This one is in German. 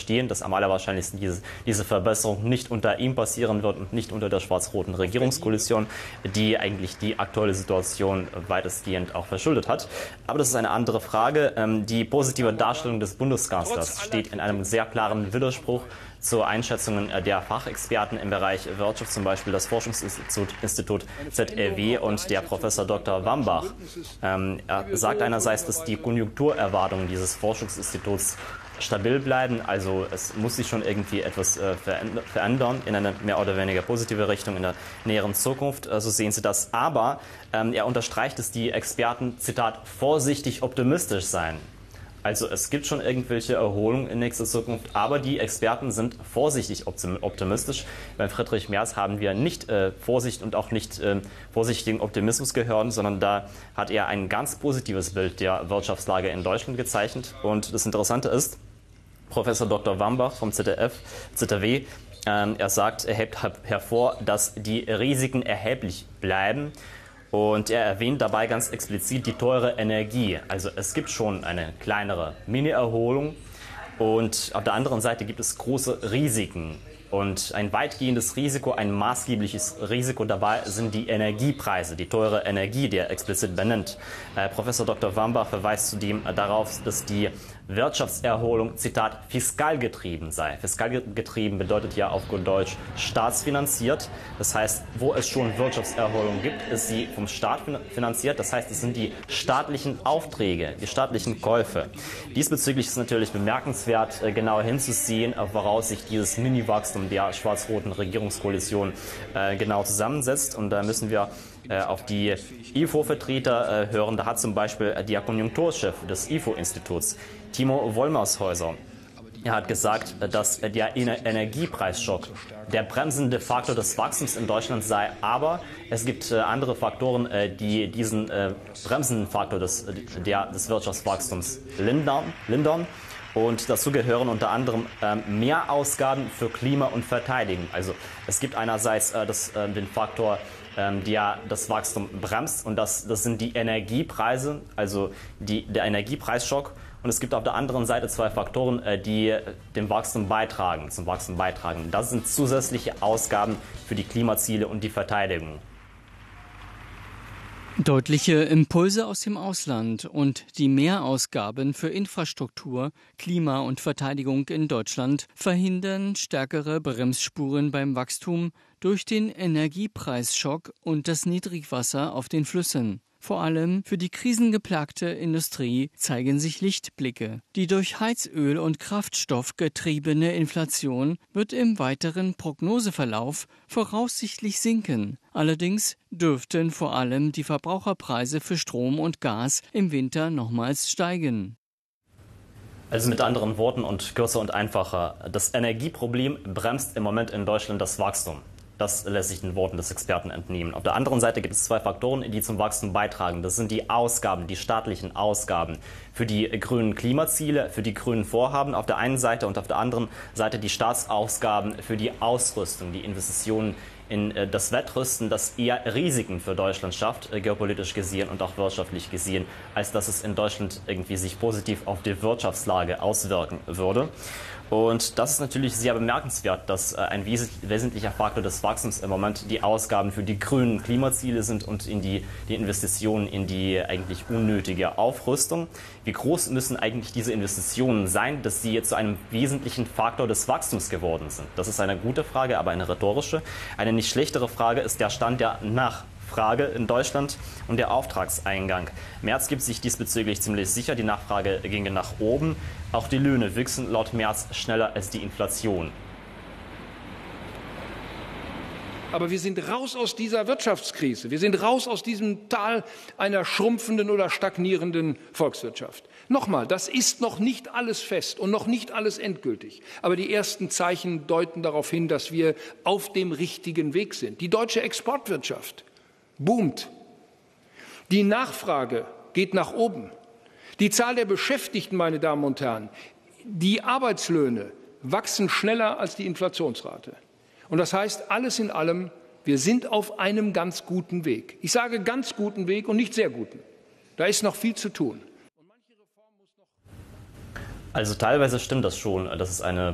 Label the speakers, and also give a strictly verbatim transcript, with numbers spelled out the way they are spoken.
Speaker 1: verstehen, dass am allerwahrscheinlichsten diese, diese Verbesserung nicht unter ihm passieren wird und nicht unter der schwarz-roten Regierungskoalition, die eigentlich die aktuelle Situation weitestgehend auch verschuldet hat. Aber das ist eine andere Frage. Die positive Darstellung des Bundeskanzlers steht in einem sehr klaren Widerspruch zu Einschätzungen der Fachexperten im Bereich Wirtschaft, zum Beispiel das Forschungsinstitut Z R W und der Professor Doktor Wambach. Ähm, er sagt einerseits, dass die Konjunkturerwartungen dieses Forschungsinstituts stabil bleiben, also es muss sich schon irgendwie etwas äh, verändern in eine mehr oder weniger positive Richtung in der näheren Zukunft, so also sehen Sie das. Aber ähm, er unterstreicht, dass die Experten, Zitat, vorsichtig optimistisch seien. Also es gibt schon irgendwelche Erholungen in nächster Zukunft, aber die Experten sind vorsichtig optimistisch. Bei Friedrich Merz haben wir nicht äh, Vorsicht und auch nicht äh, vorsichtigen Optimismus gehört, sondern da hat er ein ganz positives Bild der Wirtschaftslage in Deutschland gezeichnet. Und das Interessante ist, Professor Doktor Wambach vom Z D F, Z R W, äh, er sagt, er hebt hervor, dass die Risiken erheblich bleiben. Und er erwähnt dabei ganz explizit die teure Energie. Also es gibt schon eine kleinere Mini-Erholung und auf der anderen Seite gibt es große Risiken. Und ein weitgehendes Risiko, ein maßgebliches Risiko dabei sind die Energiepreise, die teure Energie, die er explizit benennt. Äh, Professor Doktor Wambach verweist zudem darauf, dass die Wirtschaftserholung, Zitat, fiskalgetrieben sei. Fiskalgetrieben bedeutet ja auf gut Deutsch staatsfinanziert. Das heißt, wo es schon Wirtschaftserholung gibt, ist sie vom Staat finanziert. Das heißt, es sind die staatlichen Aufträge, die staatlichen Käufe. Diesbezüglich ist natürlich bemerkenswert, genauer hinzusehen, woraus sich dieses Mini-Wachstum der schwarz-roten Regierungskoalition äh, genau zusammensetzt. Und da müssen wir äh, auf die I F O-Vertreter äh, hören. Da hat zum Beispiel der Konjunkturchef des I F O-Instituts, Timo Wollmershäuser, er hat gesagt, dass der Energiepreisschock der bremsende Faktor des Wachstums in Deutschland sei. Aber es gibt andere Faktoren, die diesen bremsenden Faktor des, der, des Wirtschaftswachstums lindern. lindern. Und dazu gehören unter anderem Mehrausgaben für Klima und Verteidigung. Also es gibt einerseits das, den Faktor, der das Wachstum bremst, und das, das sind die Energiepreise, also die, der Energiepreisschock. Und es gibt auf der anderen Seite zwei Faktoren, die dem Wachstum beitragen, zum Wachstum beitragen. Das sind zusätzliche Ausgaben für die Klimaziele und die Verteidigung.
Speaker 2: Deutliche Impulse aus dem Ausland und die Mehrausgaben für Infrastruktur, Klima und Verteidigung in Deutschland verhindern stärkere Bremsspuren beim Wachstum durch den Energiepreisschock und das Niedrigwasser auf den Flüssen. Vor allem für die krisengeplagte Industrie zeigen sich Lichtblicke. Die durch Heizöl und Kraftstoff getriebene Inflation wird im weiteren Prognoseverlauf voraussichtlich sinken. Allerdings dürften vor allem die Verbraucherpreise für Strom und Gas im Winter nochmals steigen.
Speaker 1: Also mit anderen Worten und kürzer und einfacher, das Energieproblem bremst im Moment in Deutschland das Wachstum. Das lässt sich den Worten des Experten entnehmen. Auf der anderen Seite gibt es zwei Faktoren, die zum Wachstum beitragen. Das sind die Ausgaben, die staatlichen Ausgaben für die grünen Klimaziele, für die grünen Vorhaben auf der einen Seite und auf der anderen Seite die Staatsausgaben für die Ausrüstung, die Investitionen in das Wettrüsten, das eher Risiken für Deutschland schafft, geopolitisch gesehen und auch wirtschaftlich gesehen, als dass es in Deutschland irgendwie sich positiv auf die Wirtschaftslage auswirken würde. Und das ist natürlich sehr bemerkenswert, dass ein wesentlicher Faktor des Wachstums im Moment die Ausgaben für die grünen Klimaziele sind und in die, die Investitionen in die eigentlich unnötige Aufrüstung. Wie groß müssen eigentlich diese Investitionen sein, dass sie zu einem wesentlichen Faktor des Wachstums geworden sind? Das ist eine gute Frage, aber eine rhetorische. Eine nicht schlechtere Frage ist der Stand der Nachfrage in Deutschland und der Auftragseingang. Merz gibt sich diesbezüglich ziemlich sicher, die Nachfrage ginge nach oben. Auch die Löhne wachsen laut Merz schneller als die Inflation.
Speaker 3: Aber wir sind raus aus dieser Wirtschaftskrise. Wir sind raus aus diesem Tal einer schrumpfenden oder stagnierenden Volkswirtschaft. Nochmal, das ist noch nicht alles fest und noch nicht alles endgültig. Aber die ersten Zeichen deuten darauf hin, dass wir auf dem richtigen Weg sind. Die deutsche Exportwirtschaft boomt. Die Nachfrage geht nach oben. Die Zahl der Beschäftigten, meine Damen und Herren, die Arbeitslöhne wachsen schneller als die Inflationsrate. Und das heißt, alles in allem, wir sind auf einem ganz guten Weg. Ich sage ganz guten Weg und nicht sehr guten. Da ist noch viel zu tun.
Speaker 1: Also teilweise stimmt das schon, dass es eine